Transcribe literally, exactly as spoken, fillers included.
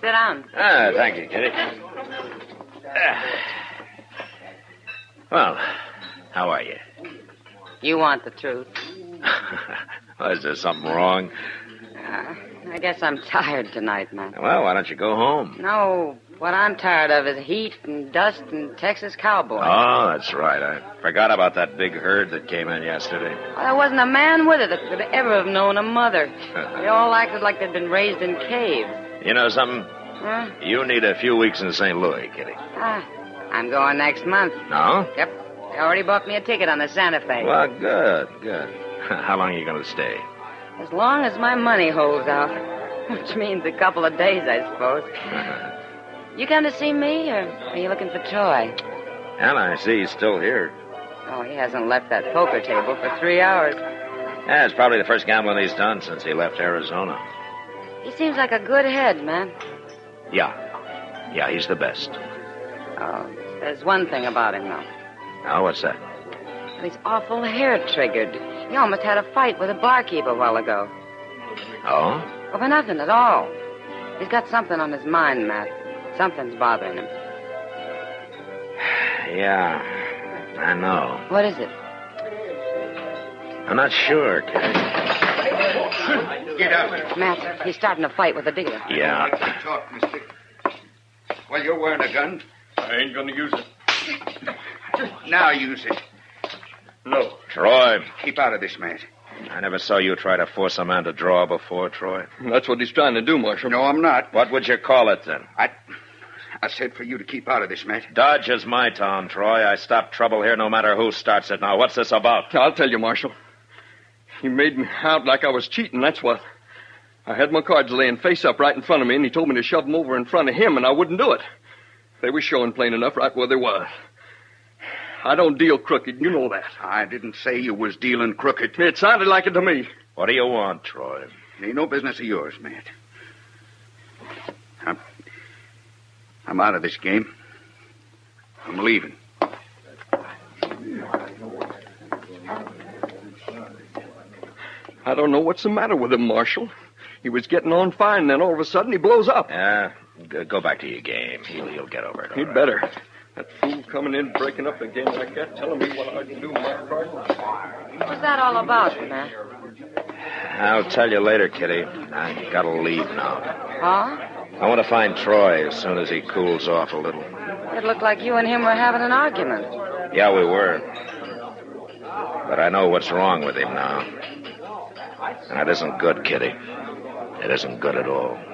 Sit down. Ah, thank you, Kitty. Ah. Well, how are you? You want the truth. Well, is there something wrong? Uh, I guess I'm tired tonight, man. Well, why don't you go home? No, what I'm tired of is heat and dust and Texas cowboys. Oh, that's right. I forgot about that big herd that came in yesterday. Well, there wasn't a man with it that could ever have known a mother. They all acted like they'd been raised in caves. You know something? Huh? You need a few weeks in Saint Louis, Kitty. Ah, I'm going next month. No? Yep. They already bought me a ticket on the Santa Fe. Well, good, good. How long are you going to stay? As long as my money holds out. Which means a couple of days, I suppose. You come to see me, or are you looking for Troy? And I see he's still here. Oh, he hasn't left that poker table for three hours. Yeah, it's probably the first gambling he's done since he left Arizona. He seems like a good head, man. Yeah. Yeah, he's the best. Oh, there's one thing about him, though. Now, what's that? He's awful hair-triggered. He almost had a fight with a barkeep a while ago. Oh? Well, for nothing at all. He's got something on his mind, Matt. Something's bothering him. Yeah, I know. What is it? I'm not sure, Kitty. Get out. Matt, he's starting a fight with a dealer. Yeah. Talk, mister. Well, you're wearing a gun. I ain't gonna use it. Now use it. No. Troy, Keep out of this, Matt. I never saw you try to force a man to draw before, Troy. That's what he's trying to do, Marshal. No, I'm not. What would you call it, then? I... I said for you to keep out of this, Matt. Dodge is my town, Troy. I stop trouble here no matter who starts it. Now, what's this about? I'll tell you, Marshal. He made me out like I was cheating, that's what. I had my cards laying face up right in front of me, and he told me to shove them over in front of him, and I wouldn't do it. They were showing plain enough right where they was. I don't deal crooked, you know that. I didn't say you was dealing crooked. It sounded like it to me. What do you want, Troy? It ain't no business of yours, Matt. I'm... I'm out of this game. I'm leaving. I don't know what's the matter with him, Marshal. He was getting on fine, then all of a sudden he blows up. Yeah, g- go back to your game. He'll, he'll get over it. all He'd right. better. That fool coming in, breaking up the game like that, telling me what I can do, my cardinal. What's that all about, Matt? I'll tell you later, Kitty. I gotta leave now. Huh? I want to find Troy as soon as he cools off a little. It looked like you and him were having an argument. Yeah, we were. But I know what's wrong with him now. And it isn't good, Kitty. It isn't good at all.